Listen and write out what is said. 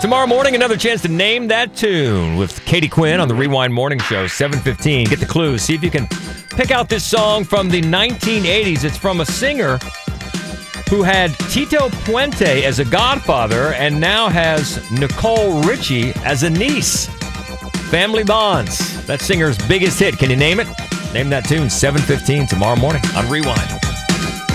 Tomorrow morning, another chance to name that tune with Katie Quinn on the Rewind Morning Show, 7:15. Get the clues. See if you can pick out this song from the 1980s. It's from a singer who had Tito Puente as a godfather and now has Nicole Richie as a niece. Family Bonds. That singer's biggest hit. Can you name it? Name that tune, 7:15 tomorrow morning on Rewind.